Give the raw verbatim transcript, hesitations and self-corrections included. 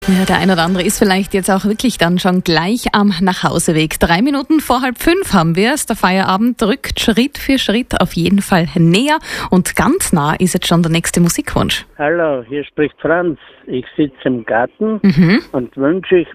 Ja, der eine oder andere ist vielleicht jetzt auch wirklich dann schon gleich am Nachhauseweg. Drei Minuten vor halb fünf haben wir es. Der Feierabend rückt Schritt für Schritt auf jeden Fall näher. Und ganz nah ist jetzt schon der nächste Musikwunsch. Hallo, hier spricht Franz. Ich sitze im Garten Mhm. und wünsche ich